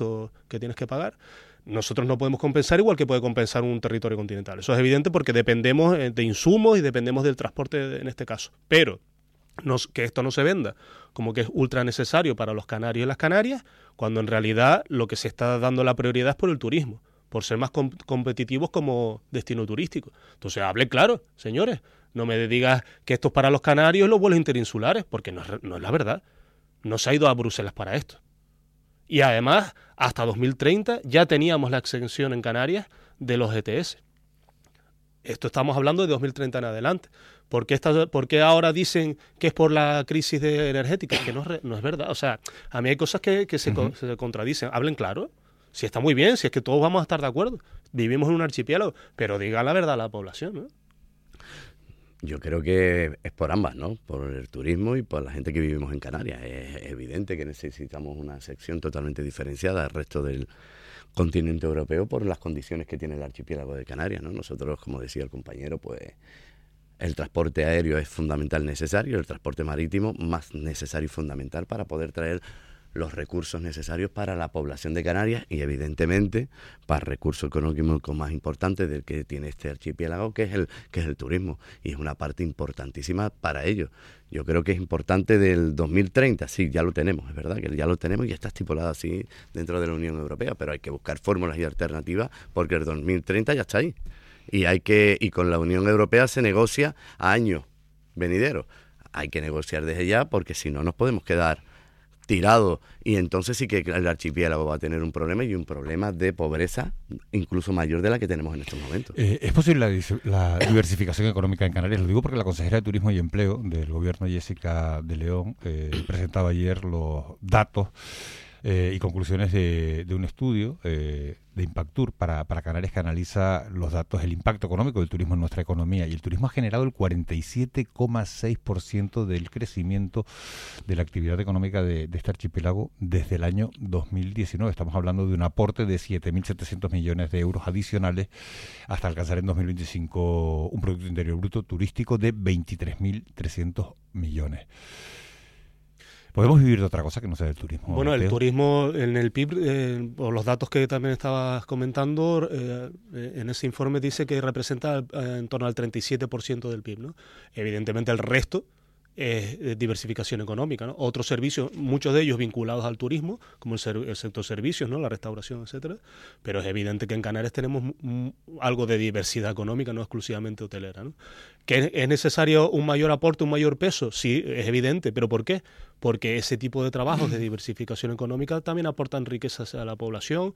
impuestos que tienes que pagar, nosotros no podemos compensar igual que puede compensar un territorio continental. Eso es evidente porque dependemos de insumos y dependemos del transporte en este caso. Pero que esto no se venda como que es ultra necesario para los canarios y las Canarias, cuando en realidad lo que se está dando la prioridad es por el turismo, por ser más competitivos como destino turístico. Entonces, hable claro, señores. No me digas que esto es para los canarios y los vuelos interinsulares, porque no es la verdad. No se ha ido a Bruselas para esto. Y además, hasta 2030 ya teníamos la exención en Canarias de los ETS. Esto estamos hablando de 2030 en adelante. ¿Por qué ahora dicen que es por la crisis energética? Que no es verdad. O sea, a mí hay cosas que se contradicen. Hablen claro. Si está muy bien, si es que todos vamos a estar de acuerdo. Vivimos en un archipiélago, pero digan la verdad a la población, ¿no? Yo creo que es por ambas, ¿no? Por el turismo y por la gente que vivimos en Canarias. Es evidente que necesitamos una sección totalmente diferenciada del resto del continente europeo por las condiciones que tiene el archipiélago de Canarias, ¿no? Nosotros, como decía el compañero, pues el transporte aéreo es fundamental, necesario, el transporte marítimo más necesario y fundamental para poder traer los recursos necesarios para la población de Canarias y, evidentemente, para el recurso económico más importante del que tiene este archipiélago, que es el turismo, y es una parte importantísima para ellos. Yo creo que es importante del 2030, sí, ya lo tenemos, es verdad que ya lo tenemos y está estipulado así dentro de la Unión Europea, pero hay que buscar fórmulas y alternativas porque el 2030 ya está ahí. Y con la Unión Europea se negocia a años venideros. Hay que negociar desde ya porque si no nos podemos quedar tirado, y entonces sí que el archipiélago va a tener un problema, y un problema de pobreza incluso mayor de la que tenemos en estos momentos. ¿Es posible la diversificación económica en Canarias? Lo digo porque la consejera de Turismo y Empleo del gobierno, Jessica de León, presentaba ayer los datos y conclusiones de un estudio de Impactur para Canarias, que analiza los datos, el impacto económico del turismo en nuestra economía, y el turismo ha generado el 47,6% del crecimiento de la actividad económica de este archipiélago desde el año 2019. Estamos hablando de un aporte de 7.700 millones de euros adicionales hasta alcanzar en 2025 un Producto Interior Bruto turístico de 23.300 millones. ¿Podemos vivir de otra cosa que no sea del turismo? Bueno, Mateo? el turismo en el PIB, por los datos que también estabas comentando, en ese informe dice que representa en torno al 37% del PIB, ¿no? Evidentemente el resto es diversificación económica, ¿no? Otros servicios, muchos de ellos vinculados al turismo, como el sector servicios, ¿no? La restauración, etcétera. Pero es evidente que en Canarias tenemos algo de diversidad económica, no exclusivamente hotelera, ¿no? ¿Que es necesario un mayor aporte, un mayor peso? Sí, es evidente. ¿Pero por qué? Porque ese tipo de trabajos de diversificación económica también aportan riquezas a la población,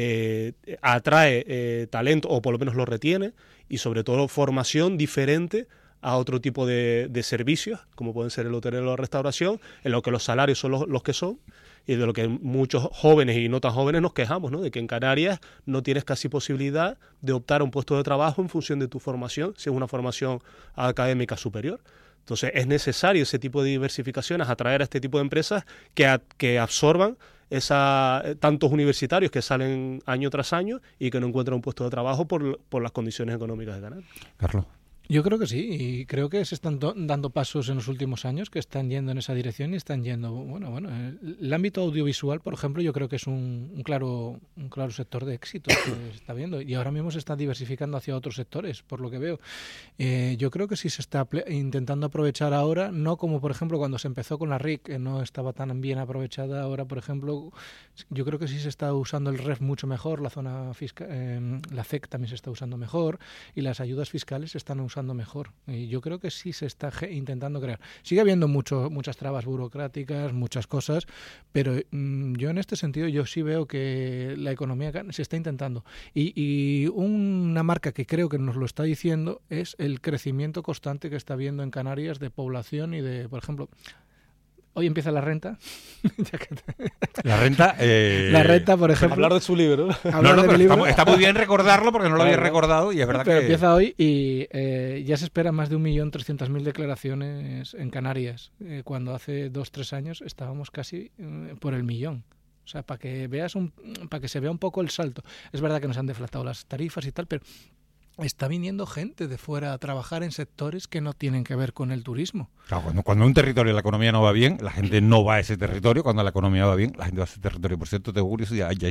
atrae talento, o por lo menos lo retiene, y sobre todo formación diferente a otro tipo de servicios, como pueden ser el hotel o la restauración, en lo que los salarios son los que son, y de lo que muchos jóvenes y no tan jóvenes nos quejamos, ¿no? De que en Canarias no tienes casi posibilidad de optar a un puesto de trabajo en función de tu formación, si es una formación académica superior. Entonces es necesario ese tipo de diversificaciones, atraer a este tipo de empresas que absorban tantos universitarios que salen año tras año y que no encuentran un puesto de trabajo por las condiciones económicas de Canarias. Carlos. Yo creo que sí, y creo que se están dando pasos en los últimos años que están yendo en esa dirección y están yendo, bueno, el ámbito audiovisual, por ejemplo, yo creo que es un claro sector de éxito que se está viendo, y ahora mismo se está diversificando hacia otros sectores, por lo que veo. Yo creo que sí se está intentando aprovechar ahora, no como por ejemplo cuando se empezó con la RIC, que no estaba tan bien aprovechada. Ahora, por ejemplo, yo creo que sí se está usando el REF mucho mejor, la zona fiscal, la CEC también se está usando mejor, y las ayudas fiscales se están usando mejor, y yo creo que sí se está intentando crear. Sigue habiendo muchas trabas burocráticas, muchas cosas, pero yo en este sentido yo sí veo que la economía se está intentando, y una marca que creo que nos lo está diciendo es el crecimiento constante que está habiendo en Canarias de población y de, por ejemplo, hoy empieza la renta. La renta... La renta, por ejemplo. Hablar de su libro. Pero está muy bien recordarlo porque no lo había recordado, y es verdad pero que... empieza hoy y ya se espera más de 1.300.000 declaraciones en Canarias, cuando hace 2-3 años estábamos casi por el millón. O sea, para que se vea un poco el salto. Es verdad que nos han deflactado las tarifas y tal, pero está viniendo gente de fuera a trabajar en sectores que no tienen que ver con el turismo. Claro, cuando un territorio la economía no va bien, la gente no va a ese territorio. Cuando la economía va bien, la gente va a ese territorio. Por cierto, tengo curiosidad,